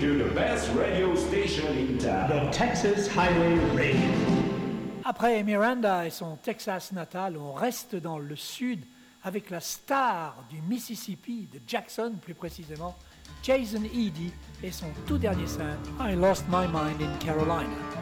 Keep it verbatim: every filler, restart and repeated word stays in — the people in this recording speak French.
to the best radio station in town. The Texas Highway Radio. Après Miranda et son Texas natal, on reste dans le sud avec la star du Mississippi, de Jackson plus précisément, Jason Eady et son tout dernier single, I Lost My Mind in Carolina.